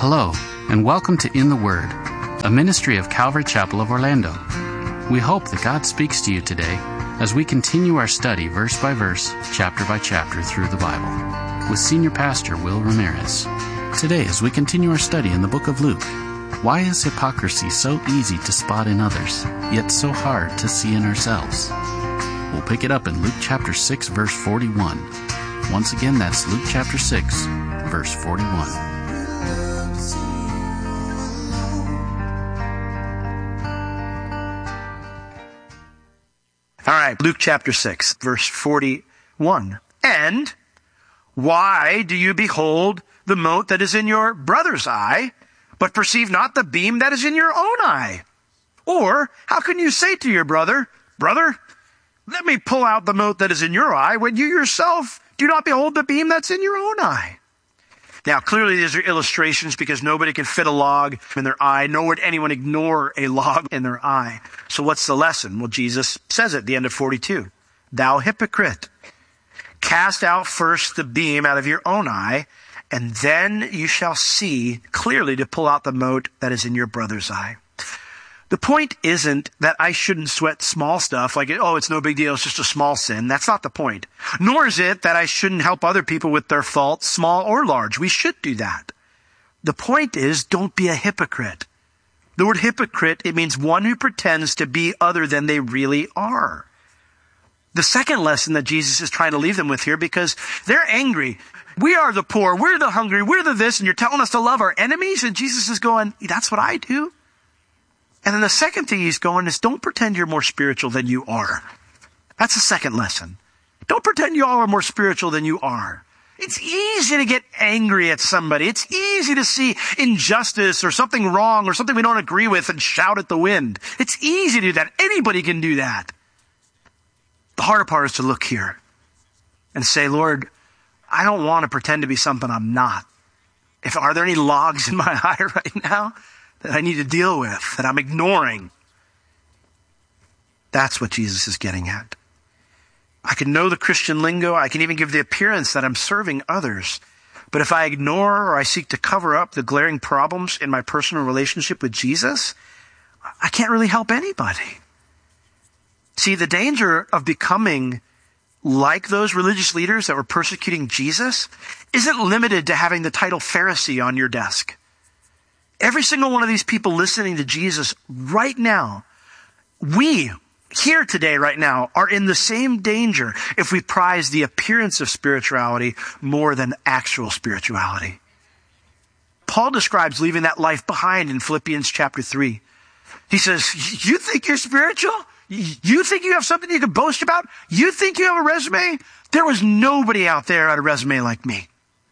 Hello, and welcome to In the Word, a ministry of Calvary Chapel of Orlando. We hope that God speaks to you today as we continue our study verse by verse, chapter by chapter through the Bible, with Senior Pastor Will Ramirez. Today, as we continue our study in the book of Luke, why is hypocrisy so easy to spot in others, yet so hard to see in ourselves? We'll pick it up in Luke chapter 6, verse 41. Once again, that's Luke chapter 6, verse 41. All right, Luke chapter 6, verse 41. And why do you behold the mote that is in your brother's eye, but perceive not the beam that is in your own eye? Or how can you say to your brother, Brother, let me pull out the mote that is in your eye, when you yourself do not behold the beam that's in your own eye? Now, clearly these are illustrations because nobody can fit a log in their eye, nor would anyone ignore a log in their eye. So what's the lesson? Well, Jesus says at the end of 42, Thou hypocrite, cast out first the beam out of your own eye, and then you shall see clearly to pull out the mote that is in your brother's eye. The point isn't that I shouldn't sweat small stuff like, it's no big deal, it's just a small sin. That's not the point. Nor is it that I shouldn't help other people with their faults, small or large. We should do that. The point is, don't be a hypocrite. The word hypocrite, it means one who pretends to be other than they really are. The second lesson that Jesus is trying to leave them with here, because they're angry. We are the poor, we're the hungry, we're the this, and you're telling us to love our enemies? And Jesus is going, that's what I do. And then the second thing he's going is, don't pretend you're more spiritual than you are. That's the second lesson. Don't pretend you all are more spiritual than you are. It's easy to get angry at somebody. It's easy to see injustice or something wrong or something we don't agree with and shout at the wind. It's easy to do that. Anybody can do that. The harder part is to look here and say, Lord, I don't want to pretend to be something I'm not. Are there any logs in my eye right now that I need to deal with, that I'm ignoring? That's what Jesus is getting at. I can know the Christian lingo. I can even give the appearance that I'm serving others. But if I ignore or I seek to cover up the glaring problems in my personal relationship with Jesus, I can't really help anybody. See, the danger of becoming like those religious leaders that were persecuting Jesus isn't limited to having the title Pharisee on your desk. Every single one of these people listening to Jesus right now, we here today right now are in the same danger if we prize the appearance of spirituality more than actual spirituality. Paul describes leaving that life behind in Philippians chapter 3. He says, you think you're spiritual? You think you have something you can boast about? You think you have a resume? There was nobody out there had a resume like me.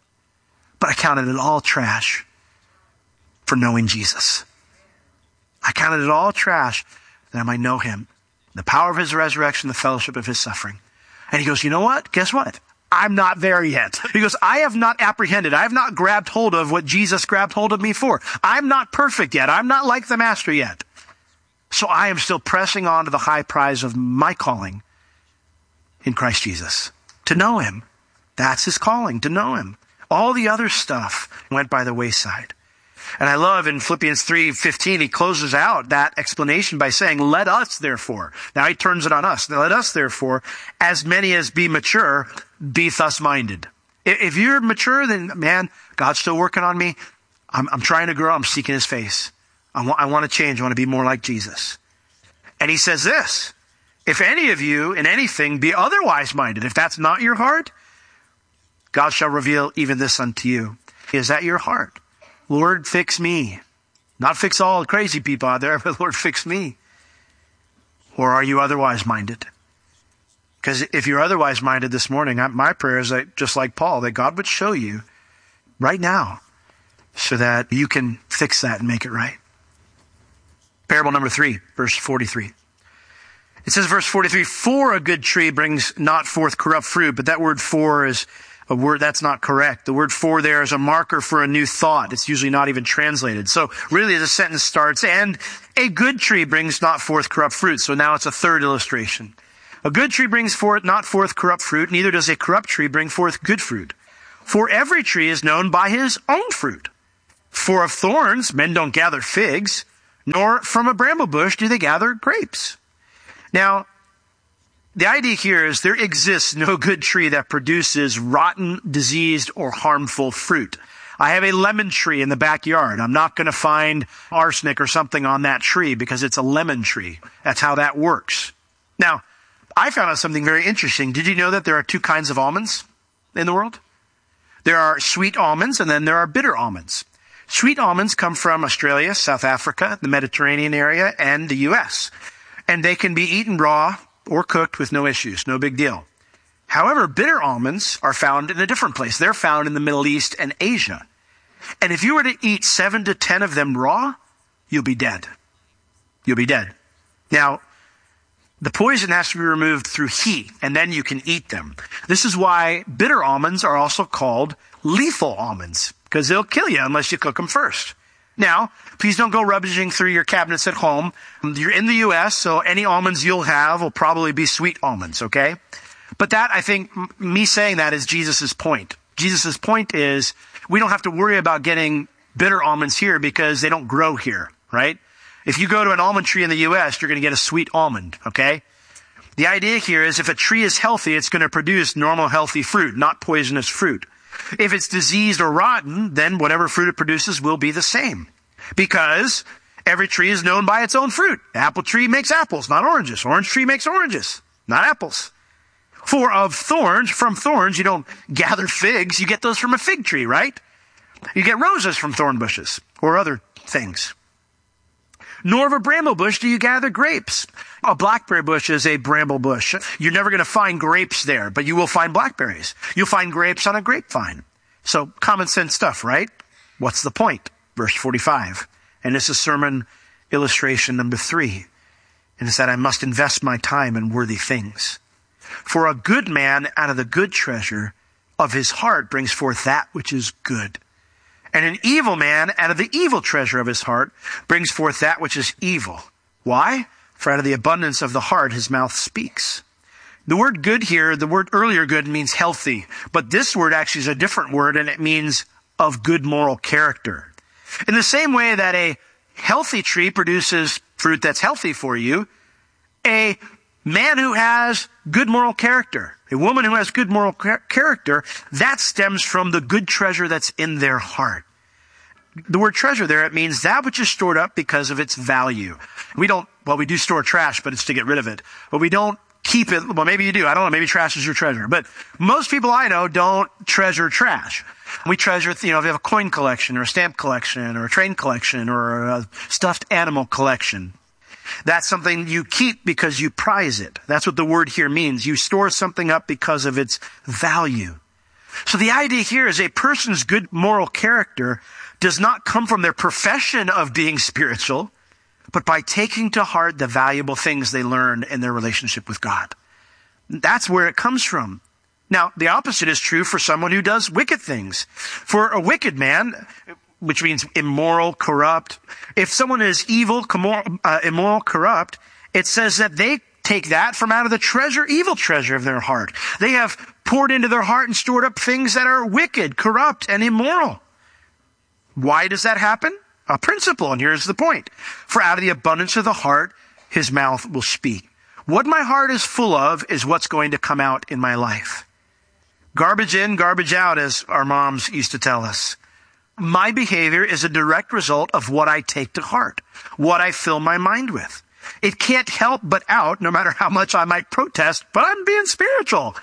But I counted it all trash for knowing Jesus. I counted it all trash that I might know him, the power of his resurrection, the fellowship of his suffering. And he goes, you know what? Guess what? I'm not there yet. He goes, I have not apprehended. I have not grabbed hold of what Jesus grabbed hold of me for. I'm not perfect yet. I'm not like the master yet. So I am still pressing on to the high prize of my calling in Christ Jesus. To know him. That's his calling, to know him. All the other stuff went by the wayside. And I love in Philippians 3:15, he closes out that explanation by saying, let us therefore. Now he turns it on us. Let us therefore, as many as be mature, be thus minded. If you're mature, then man, God's still working on me. I'm trying to grow. I'm seeking his face. I want to change. I want to be more like Jesus. And he says this, if any of you in anything be otherwise minded, if that's not your heart, God shall reveal even this unto you. Is that your heart? Lord, fix me. Not fix all the crazy people out there, but Lord, fix me. Or are you otherwise minded? Because if you're otherwise minded this morning, my prayer is that, just like Paul, that God would show you right now so that you can fix that and make it right. Parable number 3, verse 43. It says, verse 43, for a good tree brings not forth corrupt fruit, but that word for is a word that's not correct. The word for there is a marker for a new thought. It's usually not even translated. So really the sentence starts, and a good tree brings not forth corrupt fruit. So now it's a third illustration. A good tree brings forth not forth corrupt fruit, neither does a corrupt tree bring forth good fruit. For every tree is known by his own fruit. For of thorns men don't gather figs, nor from a bramble bush do they gather grapes. Now, the idea here is there exists no good tree that produces rotten, diseased, or harmful fruit. I have a lemon tree in the backyard. I'm not going to find arsenic or something on that tree because it's a lemon tree. That's how that works. Now, I found out something very interesting. Did you know that there are two kinds of almonds in the world? There are sweet almonds and then there are bitter almonds. Sweet almonds come from Australia, South Africa, the Mediterranean area, and the U.S. And they can be eaten raw or cooked with no issues, no big deal. However, bitter almonds are found in a different place. They're found in the Middle East and Asia. And if you were to eat 7 to 10 of them raw, you'll be dead. You'll be dead. Now, the poison has to be removed through heat, and then you can eat them. This is why bitter almonds are also called lethal almonds, because they'll kill you unless you cook them first. Now, please don't go rummaging through your cabinets at home. You're in the U.S., so any almonds you'll have will probably be sweet almonds, okay? But that, I think, me saying that is Jesus' point. Jesus' point is we don't have to worry about getting bitter almonds here because they don't grow here, right? If you go to an almond tree in the U.S., you're going to get a sweet almond, okay? The idea here is if a tree is healthy, it's going to produce normal, healthy fruit, not poisonous fruit. If it's diseased or rotten, then whatever fruit it produces will be the same. Because every tree is known by its own fruit. The apple tree makes apples, not oranges. Orange tree makes oranges, not apples. For of thorns, from thorns, you don't gather figs. You get those from a fig tree, right? You get roses from thorn bushes or other things. Nor of a bramble bush do you gather grapes. A blackberry bush is a bramble bush. You're never going to find grapes there, but you will find blackberries. You'll find grapes on a grapevine. So common sense stuff, right? What's the point? Verse 45. And this is sermon illustration number 3. And it's that I must invest my time in worthy things. For a good man out of the good treasure of his heart brings forth that which is good. And an evil man out of the evil treasure of his heart brings forth that which is evil. Why? For out of the abundance of the heart his mouth speaks. The word good here, the word earlier good means healthy. But this word actually is a different word and it means of good moral character. In the same way that a healthy tree produces fruit that's healthy for you, a man who has good moral character, a woman who has good moral character, that stems from the good treasure that's in their heart. The word treasure there, it means that which is stored up because of its value. We do store trash, but it's to get rid of it. But we don't keep it. Well, maybe you do. I don't know. Maybe trash is your treasure. But most people I know don't treasure trash. We treasure, if you have a coin collection or a stamp collection or a train collection or a stuffed animal collection. That's something you keep because you prize it. That's what the word here means. You store something up because of its value. So the idea here is a person's good moral character does not come from their profession of being spiritual, but by taking to heart the valuable things they learn in their relationship with God. That's where it comes from. Now, the opposite is true for someone who does wicked things. For a wicked man, which means immoral, corrupt. If someone is evil, immoral, corrupt, it says that they take that from out of the evil treasure of their heart. They have poured into their heart and stored up things that are wicked, corrupt, and immoral. Why does that happen? A principle, and here's the point. For out of the abundance of the heart, his mouth will speak. What my heart is full of is what's going to come out in my life. Garbage in, garbage out, as our moms used to tell us. My behavior is a direct result of what I take to heart, what I fill my mind with. It can't help but out, no matter how much I might protest, but I'm being spiritual.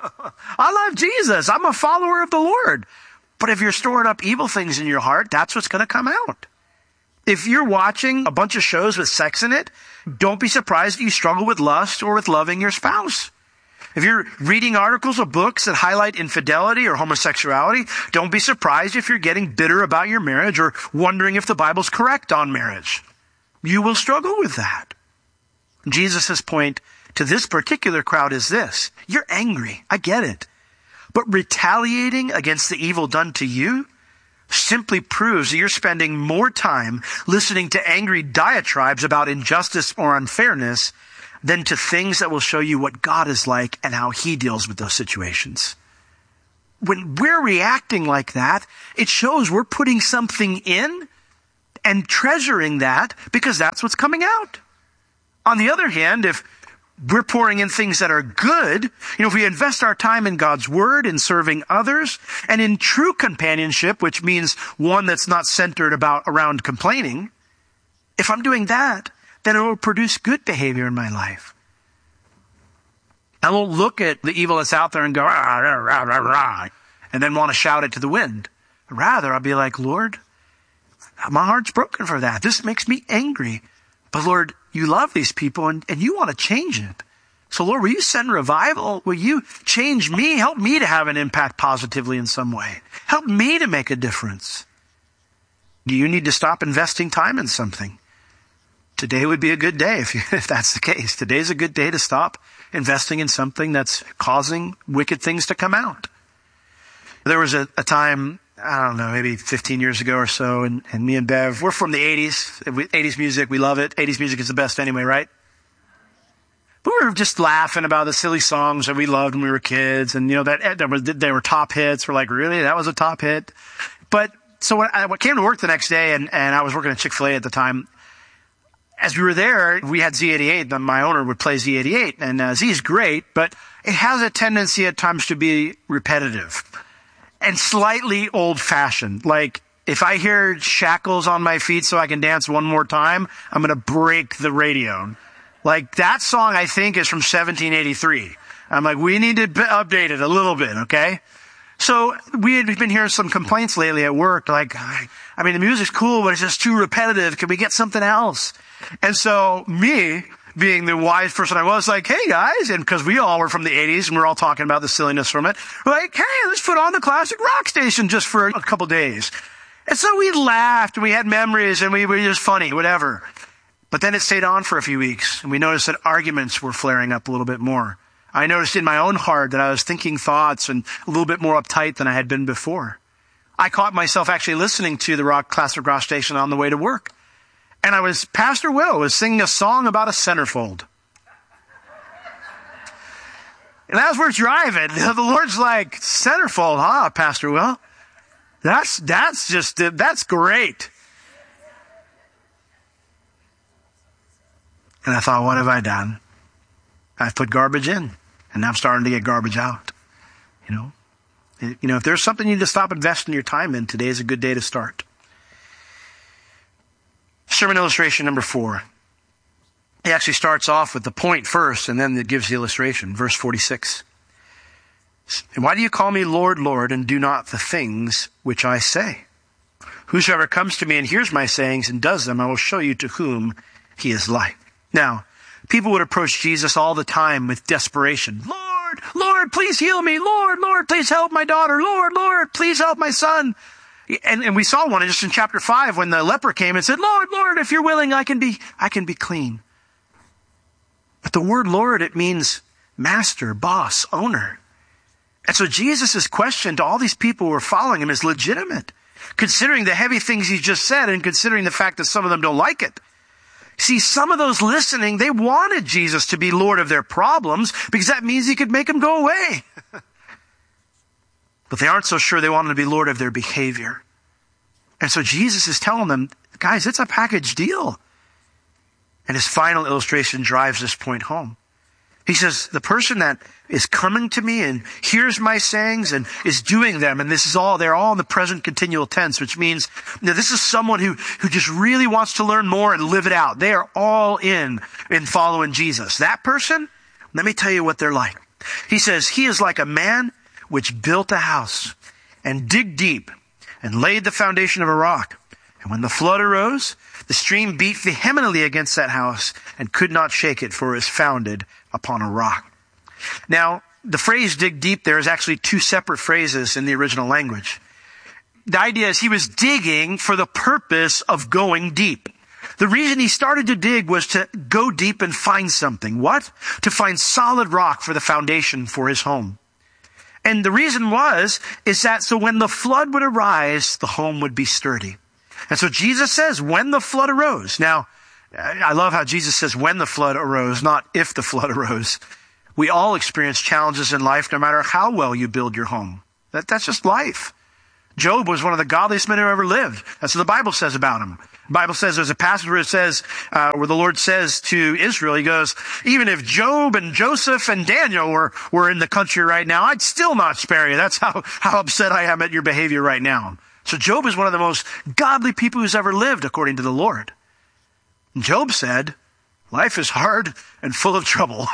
I love Jesus. I'm a follower of the Lord. But if you're storing up evil things in your heart, that's what's going to come out. If you're watching a bunch of shows with sex in it, don't be surprised if you struggle with lust or with loving your spouse. If you're reading articles or books that highlight infidelity or homosexuality, don't be surprised if you're getting bitter about your marriage or wondering if the Bible's correct on marriage. You will struggle with that. Jesus' point to this particular crowd is this. You're angry. I get it. But retaliating against the evil done to you simply proves that you're spending more time listening to angry diatribes about injustice or unfairness than to things that will show you what God is like and how he deals with those situations. when we're reacting like that, it shows we're putting something in and treasuring that because that's what's coming out. On the other hand, if we're pouring in things that are good, if we invest our time in God's word, in serving others, and in true companionship, which means one that's not centered around complaining, if I'm doing that, then it will produce good behavior in my life. I won't look at the evil that's out there and go, rah, rah, rah, rah, rah, and then want to shout it to the wind. Rather, I'll be like, Lord, my heart's broken for that. This makes me angry. But Lord, you love these people and you want to change it. So Lord, will you send revival? Will you change me? Help me to have an impact positively in some way. Help me to make a difference. Do you need to stop investing time in something? Today would be a good day if that's the case. Today's a good day to stop investing in something that's causing wicked things to come out. There was a time, I don't know, maybe 15 years ago or so, and me and Bev, we're from the 80s. 80s music, we love it. 80s music is the best anyway, right? But we were just laughing about the silly songs that we loved when we were kids, and they were top hits. We're like, really? That was a top hit? But so when I came to work the next day, and I was working at Chick-fil-A at the time, as we were there, we had Z88. My owner would play Z88, and Z is great, but it has a tendency at times to be repetitive and slightly old-fashioned. Like, if I hear Shackles on My Feet So I Can Dance One More Time, I'm going to break the radio. Like, that song, I think, is from 1783. I'm like, we need to update it a little bit, okay? So we had been hearing some complaints lately at work, like, I mean, the music's cool, but it's just too repetitive. Can we get something else? And so me, being the wise person I was, like, hey guys, and because we all were from the 80s and we're all talking about the silliness from it, we're like, hey, let's put on the classic rock station just for a couple days. And so we laughed and we had memories and we were just funny, whatever. But then it stayed on for a few weeks and we noticed that arguments were flaring up a little bit more. I noticed in my own heart that I was thinking thoughts and a little bit more uptight than I had been before. I caught myself actually listening to the classic rock station on the way to work. And Pastor Will was singing a song about a centerfold. And as we're driving, the Lord's like, centerfold, huh, Pastor Will? That's great. And I thought, what have I done? I've put garbage in, and now I'm starting to get garbage out. If there's something you need to stop investing your time in, today is a good day to start. Sermon illustration number 4. He actually starts off with the point first, and then it gives the illustration. Verse 46. And why do you call me Lord, Lord, and do not the things which I say? Whosoever comes to me and hears my sayings and does them, I will show you to whom he is like. Now, people would approach Jesus all the time with desperation. Lord, Lord, please heal me. Lord, Lord, please help my daughter. Lord, Lord, please help my son. And we saw one just in chapter 5 when the leper came and said, Lord, Lord, if you're willing, I can be clean. But the word Lord, it means master, boss, owner. And so Jesus' question to all these people who are following him is legitimate, considering the heavy things he just said and considering the fact that some of them don't like it. See, some of those listening, they wanted Jesus to be Lord of their problems because that means he could make them go away. But they aren't so sure they want him to be Lord of their behavior. And so Jesus is telling them, guys, it's a package deal. And his final illustration drives this point home. He says, the person that is coming to me and hears my sayings and is doing them, and they're all in the present continual tense, which means this is someone who just really wants to learn more and live it out. They are all in following Jesus. That person, let me tell you what they're like. He says, he is like a man which built a house and digged deep and laid the foundation of a rock. And when the flood arose, the stream beat vehemently against that house and could not shake it, for it was founded upon a rock. Now, the phrase dig deep there is actually 2 separate phrases in the original language. The idea is he was digging for the purpose of going deep. The reason he started to dig was to go deep and find something. What? To find solid rock for the foundation for his home. And the reason is that so when the flood would arise, the home would be sturdy. And so Jesus says, when the flood arose. Now, I love how Jesus says when the flood arose, not if the flood arose. We all experience challenges in life no matter how well you build your home. That's just life. Job was one of the godliest men who ever lived. That's what the Bible says about him. The Bible says, there's a passage where it says, where the Lord says to Israel, he goes, even if Job and Joseph and Daniel were in the country right now, I'd still not spare you. That's how upset I am at your behavior right now. So Job is one of the most godly people who's ever lived, according to the Lord. And Job said, life is hard and full of trouble.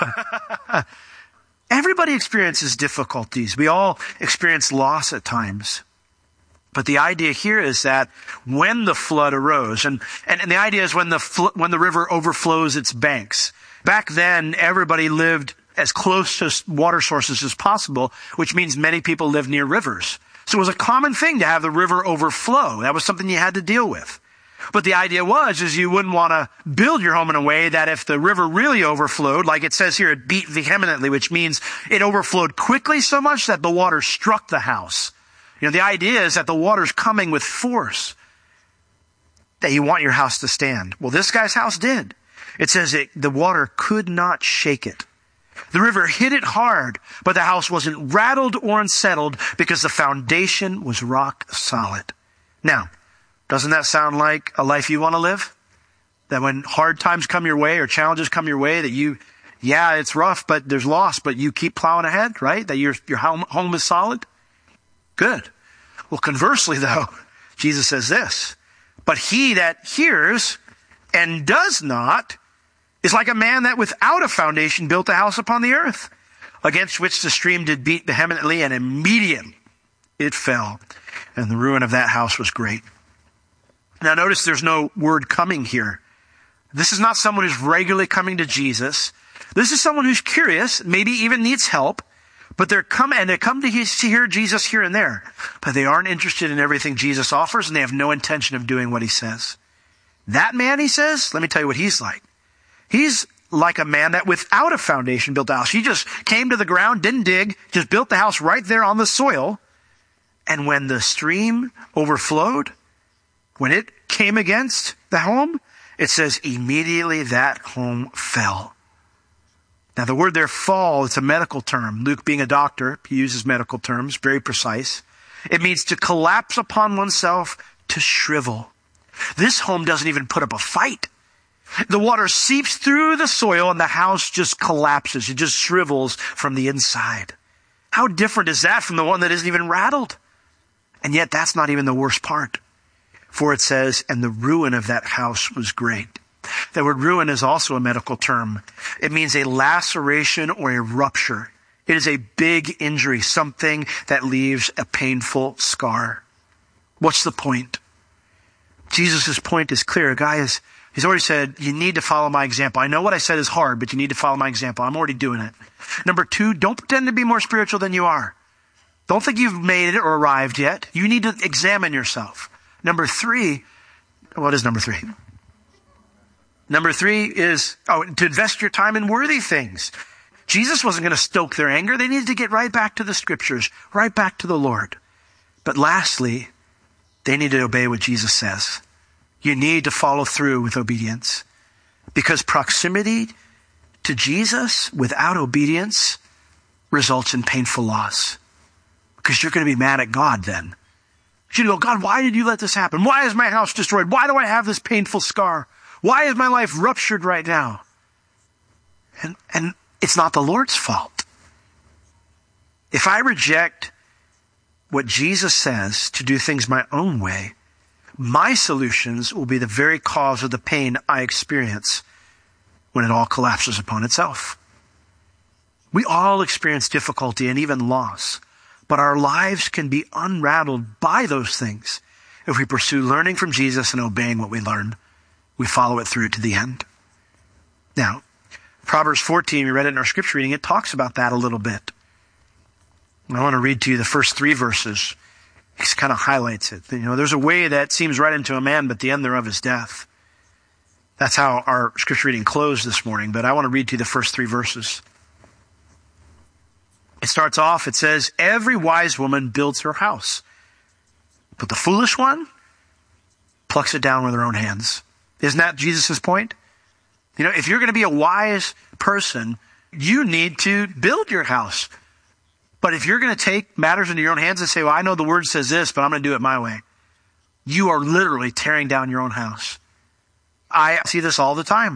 Everybody experiences difficulties. We all experience loss at times. But the idea here is that when the flood arose, and the idea is when the river overflows its banks. Back then, everybody lived as close to water sources as possible, which means many people lived near rivers. So it was a common thing to have the river overflow. That was something you had to deal with. But the idea is you wouldn't want to build your home in a way that if the river really overflowed, like it says here, it beat vehemently, which means it overflowed quickly so much that the water struck the house. The idea is that the water's coming with force, that you want your house to stand. Well, this guy's house did. It says the water could not shake it. The river hit it hard, but the house wasn't rattled or unsettled because the foundation was rock solid. Now, doesn't that sound like a life you want to live? That when hard times come your way or challenges come your way, that it's rough, but there's loss, but you keep plowing ahead, right? That your home is solid? Good. Well, conversely, though, Jesus says this, but he that hears and does not is like a man that without a foundation built a house upon the earth, against which the stream did beat vehemently, and immediately it fell, and the ruin of that house was great. Now notice there's no word coming here. This is not someone who's regularly coming to Jesus. This is someone who's curious, maybe even needs help, but they come to hear Jesus here and there, but they aren't interested in everything Jesus offers, and they have no intention of doing what he says. That man, he says, let me tell you what he's like. He's like a man that without a foundation built a house. He just came to the ground, didn't dig, just built the house right there on the soil. And when the stream overflowed, when it came against the home, it says immediately that home fell. Now the word there, fall, it's a medical term. Luke being a doctor, he uses medical terms, very precise. It means to collapse upon oneself, to shrivel. This home doesn't even put up a fight. The water seeps through the soil and the house just collapses. It just shrivels from the inside. How different is that from the one that isn't even rattled? And yet that's not even the worst part. For it says, and the ruin of that house was great. That word ruin is also a medical term. It means a laceration or a rupture. It is a big injury, something that leaves a painful scar. What's the point? Jesus' point is clear. He's already said, you need to follow my example. I know what I said is hard, but you need to follow my example. I'm already doing it. Number 2, don't pretend to be more spiritual than you are. Don't think you've made it or arrived yet. You need to examine yourself. Number 3, what is number 3? Number 3 is to invest your time in worthy things. Jesus wasn't going to stoke their anger. They needed to get right back to the scriptures, right back to the Lord. But lastly, they need to obey what Jesus says. You need to follow through with obedience, because proximity to Jesus without obedience results in painful loss, because you're going to be mad at God then. You go, God, why did you let this happen? Why is my house destroyed? Why do I have this painful scar? Why is my life ruptured right now? And it's not the Lord's fault. If I reject what Jesus says to do things my own way, my solutions will be the very cause of the pain I experience when it all collapses upon itself. We all experience difficulty and even loss, but our lives can be unrattled by those things if we pursue learning from Jesus and obeying what we learn. We follow it through to the end. Now, Proverbs 14, we read it in our scripture reading, it talks about that a little bit. I want to read to you the first 3 verses. It kind of highlights it. There's a way that seems right unto a man, but the end thereof is death. That's how our scripture reading closed this morning, but I want to read to you the first 3 verses. It starts off, it says, every wise woman builds her house, but the foolish one plucks it down with her own hands. Isn't that Jesus' point? If you're going to be a wise person, you need to build your house. But if you're going to take matters into your own hands and say, well, I know the word says this, but I'm going to do it my way, you are literally tearing down your own house. I see this all the time.